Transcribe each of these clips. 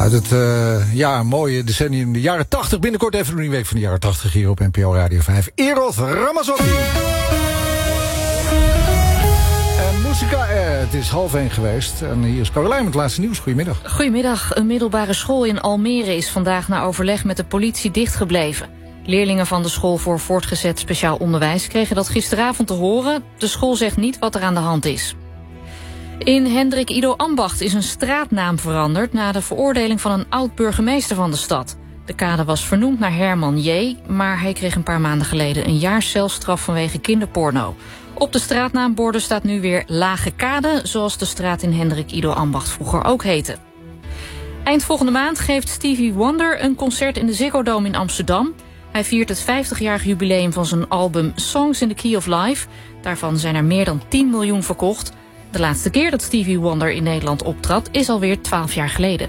Uit het mooie decennium, de jaren 80. Binnenkort even een week van de jaren 80 hier op NPO Radio 5. Eros Ramazzotti. En Musica het is 12:30 geweest. En hier is Caroline met het laatste nieuws. Goedemiddag. Goedemiddag. Een middelbare school in Almere is vandaag na overleg met de politie dichtgebleven. Leerlingen van de school voor voortgezet speciaal onderwijs kregen dat gisteravond te horen. De school zegt niet wat er aan de hand is. In Hendrik Ido Ambacht is een straatnaam veranderd na de veroordeling van een oud-burgemeester van de stad. De kade was vernoemd naar Herman J., maar hij kreeg een paar maanden geleden een jaar celstraf vanwege kinderporno. Op de straatnaamborden staat nu weer Lage Kade, zoals de straat in Hendrik Ido Ambacht vroeger ook heette. Eind volgende maand geeft Stevie Wonder een concert in de Ziggo Dome in Amsterdam. Hij viert het 50-jarig jubileum van zijn album Songs in the Key of Life. Daarvan zijn er meer dan 10 miljoen verkocht. De laatste keer dat Stevie Wonder in Nederland optrad is alweer 12 jaar geleden.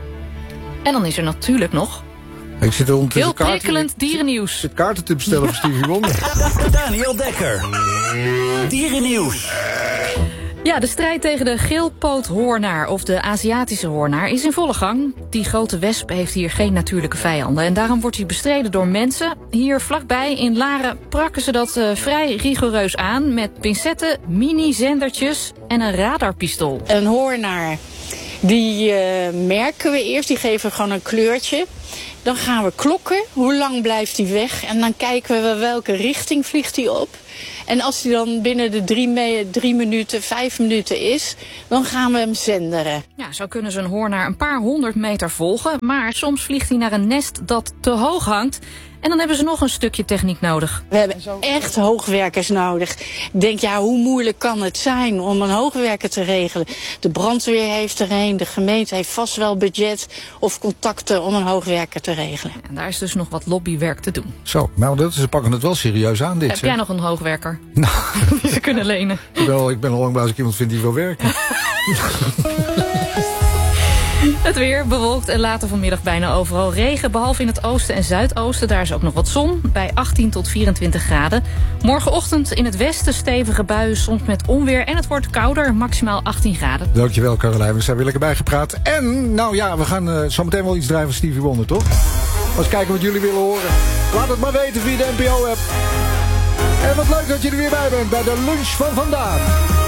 En dan is er natuurlijk nog Ik zit er heel prikkelend dierennieuws. De kaarten te bestellen voor Stevie Wonder. Daniel Dekker. Dierennieuws. Ja, de strijd tegen de geelpoothoornaar of de Aziatische hoornaar is in volle gang. Die grote wesp heeft hier geen natuurlijke vijanden en daarom wordt hij bestreden door mensen. Hier vlakbij in Laren prakken ze dat vrij rigoureus aan met pincetten, mini-zendertjes en een radarpistool. Een hoornaar, die merken we eerst, die geven gewoon een kleurtje. Dan gaan we klokken, hoe lang blijft hij weg en dan kijken we welke richting vliegt hij op. En als hij dan binnen de 3 minuten, 5 minuten is, dan gaan we hem zenderen. Ja, zo kunnen ze een hoornaar een paar 100 meter volgen, maar soms vliegt hij naar een nest dat te hoog hangt. En dan hebben ze nog een stukje techniek nodig. We hebben echt hoogwerkers nodig. Ik denk, ja, hoe moeilijk kan het zijn om een hoogwerker te regelen? De brandweer heeft er een, de gemeente heeft vast wel budget of contacten om een hoogwerker te regelen. En daar is dus nog wat lobbywerk te doen. Zo, nou, ze pakken het wel serieus aan, dit. Heb jij nog een hoogwerker? Nou, die ze kunnen lenen? Ik ben al lang blij als ik iemand vind die wil werken. Het weer bewolkt en later vanmiddag bijna overal regen. Behalve in het oosten en zuidoosten. Daar is ook nog wat zon. Bij 18 tot 24 graden. Morgenochtend in het westen stevige buien. Soms met onweer. En het wordt kouder. Maximaal 18 graden. Dankjewel, Caroline. We zijn weer lekker bijgepraat. En, nou ja, we gaan zo meteen wel iets draaien van Stevie Wonder, toch? Eens kijken wat jullie willen horen. Laat het maar weten via de NPO-app. En wat leuk dat je er weer bij bent bij de lunch van vandaag.